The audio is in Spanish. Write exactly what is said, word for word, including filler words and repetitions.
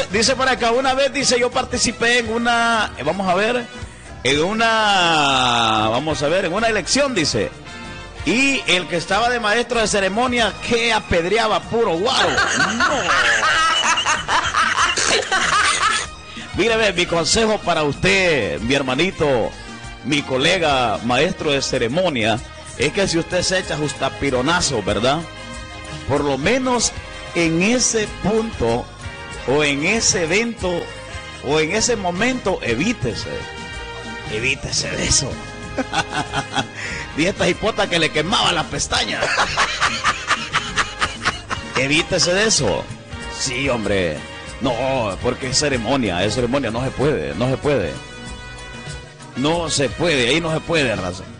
dice por acá, una vez, dice, yo participé en una, vamos a ver, en una, vamos a ver, en una elección, dice, y el que estaba de maestro de ceremonia, que apedreaba puro guaro. No. Mire, ve, mi consejo para usted, mi hermanito, mi colega, maestro de ceremonia, es que si usted se echa justapironazo, ¿verdad? Por lo menos en ese punto, o en ese evento, o en ese momento, evítese. Evítese de eso. De estas hipotas que le quemaban las pestañas. Evítese de eso. Sí, hombre. No, porque es ceremonia, es ceremonia, no se puede, no se puede. No se puede, ahí no se puede, raza.